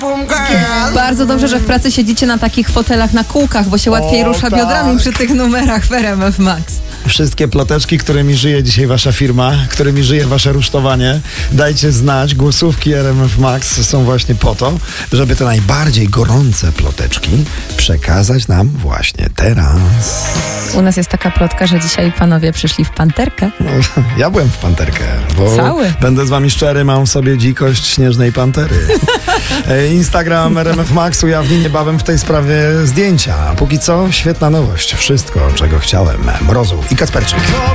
Bardzo dobrze, że w pracy siedzicie na takich fotelach na kółkach, bo się łatwiej rusza tak. biodrami przy tych numerach w RMF Max. Wszystkie ploteczki, którymi żyje dzisiaj wasza firma, którymi żyje wasze rusztowanie, dajcie znać. Głosówki RMF Max są właśnie po to, żeby te najbardziej gorące ploteczki przekazać nam właśnie teraz. U nas jest taka plotka, że dzisiaj panowie przyszli w panterkę. No, ja byłem w panterkę, bo Cały. będę z wami szczery, mam w sobie dzikość śnieżnej pantery. Instagram RMF Max ujawni niebawem w tej sprawie zdjęcia. A póki co świetna nowość. Wszystko, czego chciałem. Mrozu i Kacperczyk.